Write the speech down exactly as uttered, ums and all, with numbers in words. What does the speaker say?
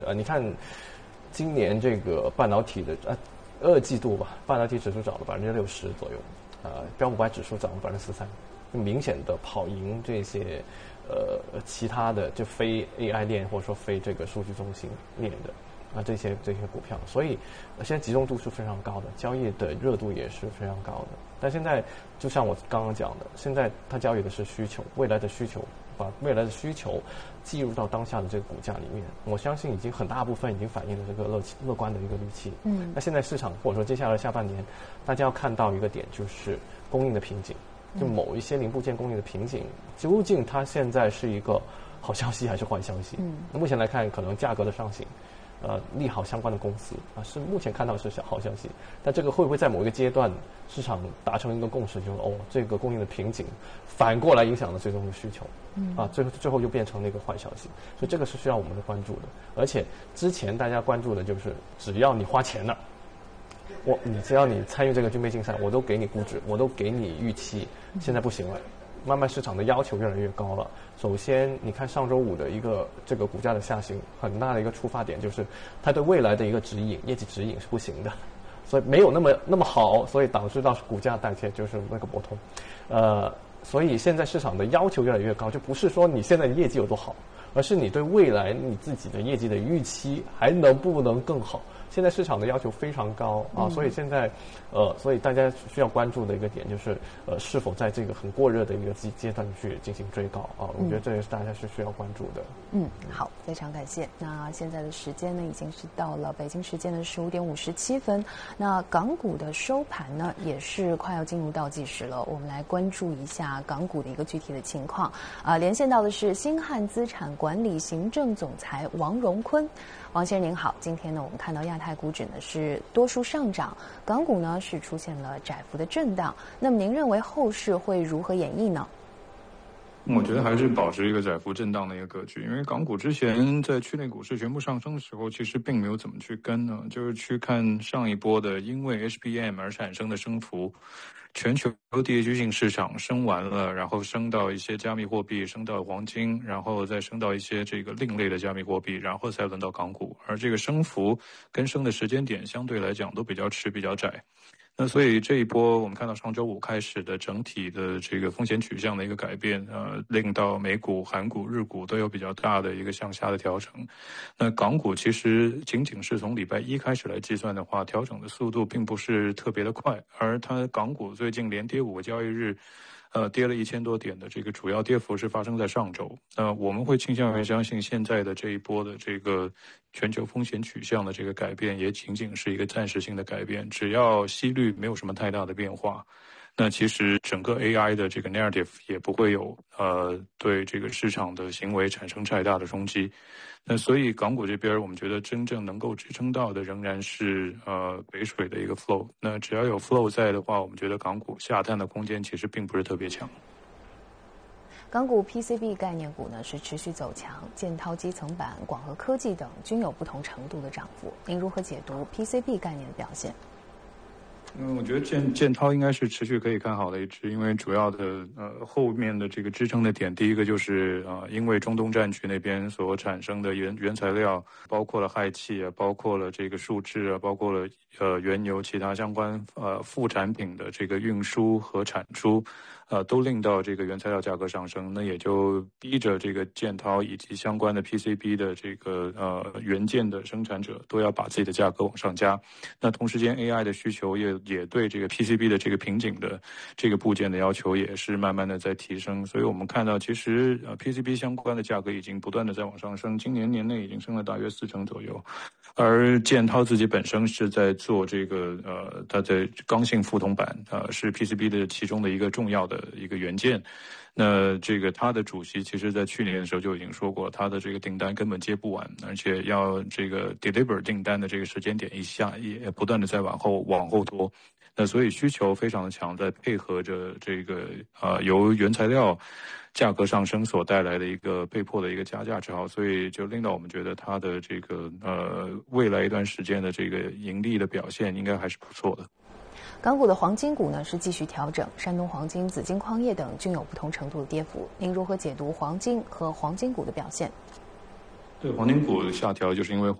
呃，你看，今年这个半导体的呃二季度吧，半导体指数涨了百分之六十左右，呃，标普百指数涨了百分之十三，明显的跑赢这些呃其他的就非 A I 链或者说非这个数据中心链的啊这些这些股票，所以、呃、现在集中度是非常高的，交易的热度也是非常高的。但现在就像我刚刚讲的，现在它交易的是需求，未来的需求。把未来的需求计入到当下的这个股价里面，我相信已经很大部分已经反映了这个乐乐观的一个预期。嗯，那现在市场或者说接下来下半年，大家要看到一个点，就是供应的瓶颈，就某一些零部件供应的瓶颈，究竟它现在是一个好消息还是坏消息？嗯，那目前来看，可能价格的上行。呃，利好相关的公司啊，是目前看到是好消息，但这个会不会在某一个阶段市场达成一个共识，就是哦，这个供应的瓶颈反过来影响了最终的需求，嗯，啊，最后最后又变成了一个坏消息，所以这个是需要我们的关注的。而且之前大家关注的就是，只要你花钱了，我你只要你参与这个军备竞赛，我都给你估值，我都给你预期，现在不行了。慢慢市场的要求越来越高了。首先，你看上周五的一个这个股价的下行，很大的一个出发点就是它对未来的一个指引，业绩指引是不行的，所以没有那么那么好，所以导致到股价大切就是那个波动。呃，所以现在市场的要求越来越高，就不是说你现在的业绩有多好，而是你对未来你自己的业绩的预期还能不能更好。现在市场的要求非常高啊，所以现在，呃，所以大家需要关注的一个点就是，呃，是否在这个很过热的一个阶阶段去进行追高啊？我觉得这也是大家是需要关注的。 嗯，好，非常感谢。那现在的时间呢，已经是到了北京时间的十五点五十七分。那港股的收盘呢，也是快要进入倒计时了。我们来关注一下港股的一个具体的情况。啊、呃，连线到的是星汉资产管理行政总裁王荣坤。王先生您好，今天呢，我们看到亚太股指呢是多数上涨，港股呢是出现了窄幅的震荡。那么您认为后市会如何演绎呢？ 我觉得还是保持一个窄幅震荡的一个格局，因为港股之前在区内股市全部上升的时候，其实并没有怎么去跟呢，就是去看上一波的因为 H P M 而产生的升幅。全球地区性市场升完了，然后升到一些加密货币，升到黄金，然后再升到一些这个另类的加密货币，然后才轮到港股。而这个升幅跟升的时间点相对来讲都比较迟、比较窄。那所以这一波我们看到上周五开始的整体的这个风险取向的一个改变，呃，令到美股、韩股、日股都有比较大的一个向下的调整。那港股其实仅仅是从礼拜一开始来计算的话，调整的速度并不是特别的快，而它港股最近连跌五个交易日。呃，跌了一千多点的这个主要跌幅是发生在上周。呃，我们会倾向于相信现在的这一波的这个全球风险取向的这个改变，也仅仅是一个暂时性的改变。只要息率没有什么太大的变化，那其实整个 A I 的这个 narrative 也不会有呃对这个市场的行为产生太大的冲击。那所以港股这边，我们觉得真正能够支撑到的仍然是呃北水的一个 flow。那只要有 flow 在的话，我们觉得港股下探的空间其实并不是特别强。 港股 P C B 概念股呢是持续走强，建滔基层板、广和科技等均有不同程度的涨幅。您如何解读 P C B 概念的表现？ 嗯，我觉得建建滔应该是持续可以看好的一支，因为主要的呃后面的这个支撑的点，第一个就是呃因为中东战区那边所产生的原原材料，包括了氦气啊，包括了这个树脂啊，包括了呃原油其他相关呃副产品的这个运输和产出，呃都令到这个原材料价格上升，那也就逼着这个建滔以及相关的 P C B 的这个呃元件的生产者都要把自己的价格往上加。那同时间 A I 的需求也也对这个 P C B 的这个瓶颈的这个部件的要求也是慢慢的在提升，所以我们看到其实呃 P C B 相关的价格已经不断的在往上升，今年年内已经升了大约四成左右。而建滔自己本身是在做这个呃，它在刚性覆铜板呃是 P C B 的其中的一个重要的一个元件。那这个他的主席其实在去年的时候就已经说过，他的这个订单根本接不完，而且要这个 deliver 订单的这个时间点一下也不断的在往后往后拖。那所以需求非常的强，在配合着这个呃由原材料价格上升所带来的一个被迫的一个加价潮，所以就令到我们觉得它的这个呃未来一段时间的这个盈利的表现应该还是不错的。 港股的黄金股呢是继续调整，山东黄金、紫金矿业等均有不同程度的跌幅。您如何解读黄金和黄金股的表现？ 对，黄金股下调就是因为